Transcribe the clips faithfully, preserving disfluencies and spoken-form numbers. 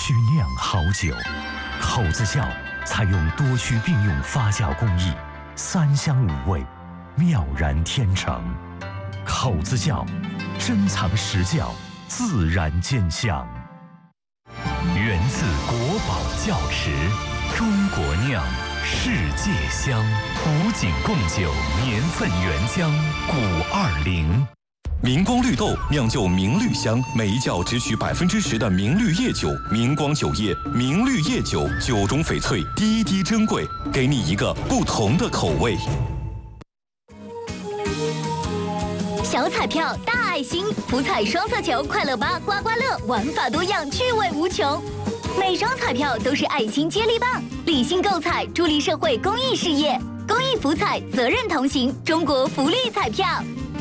需酿好酒。口子窖采用多区并用发酵工艺，三香五味，妙然天成。口子窖，珍藏实窖，自然见香。源自国宝窖池，中国酿，世界香。古井贡酒年份原浆古二零。 明光绿豆酿就明绿香，每一窖只取百分之十的明绿叶酒。明光酒业明绿叶酒，酒中翡翠，滴滴珍贵，给你一个不同的口味。 小彩票大爱心，福彩双色球快乐吧刮刮乐，玩法多样，趣味无穷。每张彩票都是爱心接力棒，理性购彩，助力社会公益事业。公益福彩，责任同行，中国福利彩票。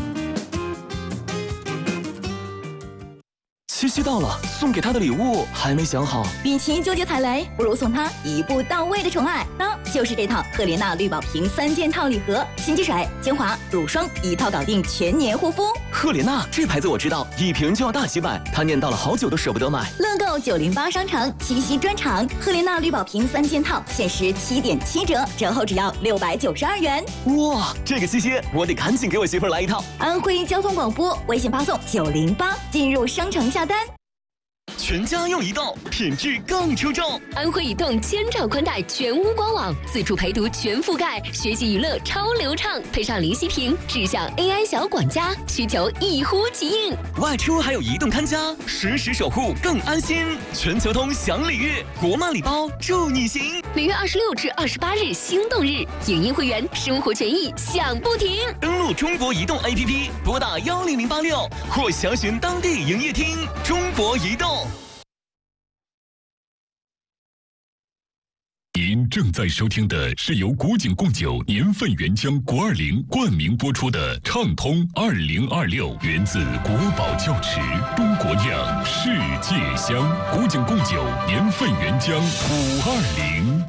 七夕到了，送给他的礼物还没想好。 与其纠结踩雷，不如送他一步到位的宠爱，那就是这套赫莲娜绿宝瓶三件套礼盒，新积水、精华、乳霜一套搞定全年护肤。 赫莲娜这牌子我知道，一瓶就要大几百，他念叨了好久都舍不得买。 乐购九零八商城七夕专场，赫莲娜绿宝瓶三件套限时七点七折，折后只要六百九十二元。 哇，这个七夕我得赶紧给我媳妇儿来一套。 安徽交通广播微信发送九零八进入商城下单。 全家用移动，品质更出众。 安徽移动千兆宽带全屋官网，自助陪读全覆盖，学习娱乐超流畅，配上零息屏，智享 A I 小管家，需求一呼即应。 外出还有移动看家，实时守护更安心。全球通享礼遇，国漫礼包祝你行。 每月二十六至二十八日心动日，影音会员生活权益享不停。 登录中国移动 A P P， 拨打幺零零八六或详询当地营业厅。中国移动。 您正在收听的是由古井贡酒年份原浆国二零冠名播出的畅通二零二六，源自国宝窖池，中国酿，世界香。古井贡酒年份原浆五二零。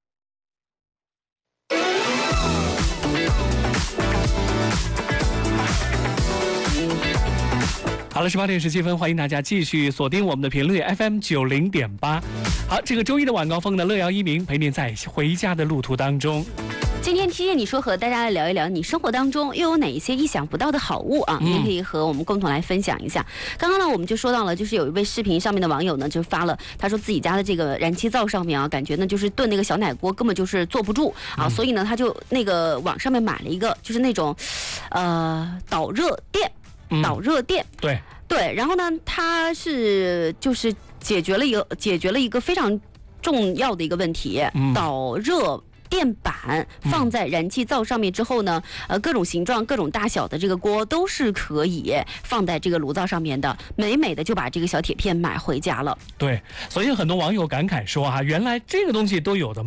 好了，十八点十七分，欢迎大家继续锁定我们的频率 F M 九零点八。好，这个周一的晚高峰呢，乐瑶一鸣陪您在回家的路途当中。 今天T姐你说和大家来聊一聊，你生活当中又有哪一些意想不到的好物啊？您、嗯、可以和我们共同来分享一下。刚刚呢，我们就说到了，就是有一位视频上面的网友呢，就发了，他说自己家的这个燃气灶上面啊，感觉呢就是炖那个小奶锅根本就是坐不住啊，嗯、所以呢，他就那个网上面买了一个，就是那种，呃，导热垫。导热垫、 嗯、对对，然后呢，它是就是解决了一个解决了一个非常重要的一个问题，嗯、导热垫板放在燃气灶上面之后呢，呃，各种形状、各种大小的这个锅都是可以放在这个炉灶上面的，美美的就把这个小铁片买回家了。 对，所以很多网友感慨说啊，原来这个东西都有的。